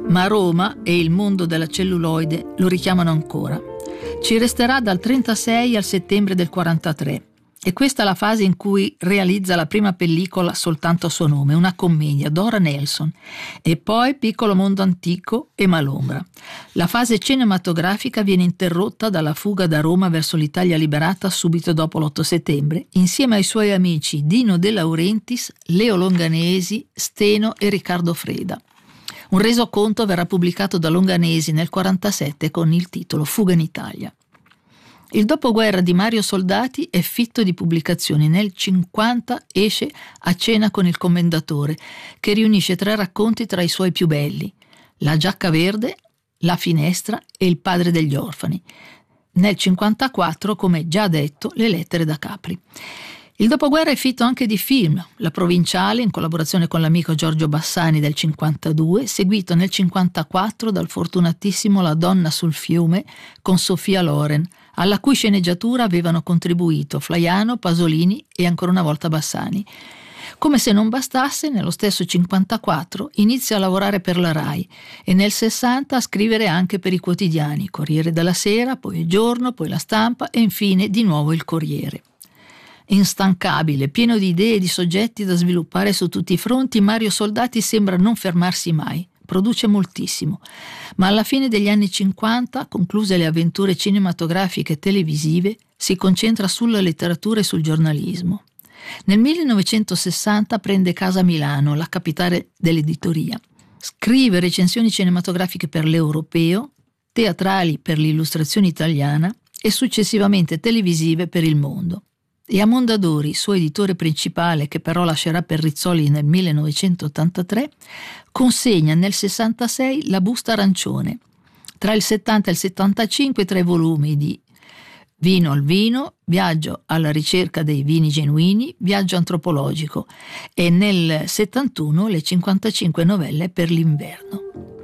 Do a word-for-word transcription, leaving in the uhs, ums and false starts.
Ma Roma e il mondo della celluloide lo richiamano ancora. Ci resterà dal trentasei al settembre del quarantatré. E questa è la fase in cui realizza la prima pellicola soltanto a suo nome, una commedia, Dora Nelson, e poi Piccolo mondo antico e Malombra. La fase cinematografica viene interrotta dalla fuga da Roma verso l'Italia liberata subito dopo l'otto settembre, insieme ai suoi amici Dino De Laurentiis, Leo Longanesi, Steno e Riccardo Freda. Un resoconto verrà pubblicato da Longanesi nel quarantasette con il titolo Fuga in Italia. Il dopoguerra di Mario Soldati è fitto di pubblicazioni. Nel cinquanta esce A cena con il commendatore, che riunisce tre racconti tra i suoi più belli: La giacca verde, La finestra e Il padre degli orfani. Nel cinquantaquattro, come già detto, Le lettere da Capri. Il dopoguerra è fitto anche di film: La provinciale, in collaborazione con l'amico Giorgio Bassani, del cinquantadue, seguito nel cinquantaquattro dal fortunatissimo La donna sul fiume con Sofia Loren, alla cui sceneggiatura avevano contribuito Flaiano, Pasolini e ancora una volta Bassani. Come se non bastasse, nello stesso cinquantaquattro inizia a lavorare per la Rai e nel sessanta a scrivere anche per i quotidiani, Corriere della Sera, poi Il Giorno, poi La Stampa e infine di nuovo Il Corriere. Instancabile, pieno di idee e di soggetti da sviluppare su tutti i fronti, Mario Soldati sembra non fermarsi mai. Produce moltissimo, ma alla fine degli anni cinquanta, concluse le avventure cinematografiche e televisive, si concentra sulla letteratura e sul giornalismo. Nel millenovecentosessanta prende casa a Milano, la capitale dell'editoria. Scrive recensioni cinematografiche per l'Europeo, teatrali per l'Illustrazione Italiana e successivamente televisive per Il Mondo. E a Mondadori, suo editore principale, che però lascerà per Rizzoli nel millenovecentottantatré, consegna nel sessantasei La busta arancione. Tra il settanta e il settantacinque tre volumi di Vino al vino, Viaggio alla ricerca dei vini genuini, Viaggio antropologico, e nel settantuno le cinquantacinque novelle per l'inverno.